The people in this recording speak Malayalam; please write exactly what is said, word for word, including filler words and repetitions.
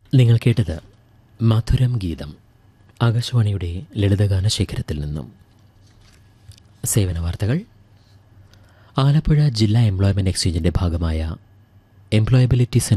നിങ്ങൾ കേട്ടത് മധുരം ഗീതം, ആകാശവാണിയുടെ ലളിതഗാന ശേഖരത്തിൽ നിന്നും. സേവന വാർത്തകൾ. ആലപ്പുഴ ജില്ലാ എംപ്ലോയ്മെന്റ് എക്സ്ചേഞ്ചിന്റെ ഭാഗമായ എംപ്ലോയബിലിറ്റി